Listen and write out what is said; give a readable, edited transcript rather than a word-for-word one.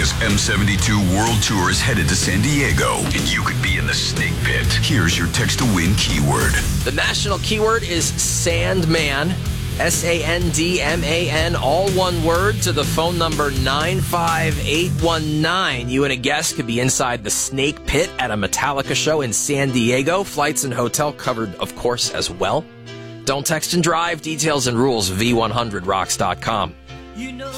Metallica's M72 World Tour is headed to San Diego, and you could be in the snake pit. Here's your text to win keyword. The national keyword is Sandman. Sandman, all one word, to the phone number 95819. You and a guest could be inside the snake pit at a Metallica show in San Diego. Flights and hotel covered, of course, as well. Don't text and drive. Details and rules, v100rocks.com.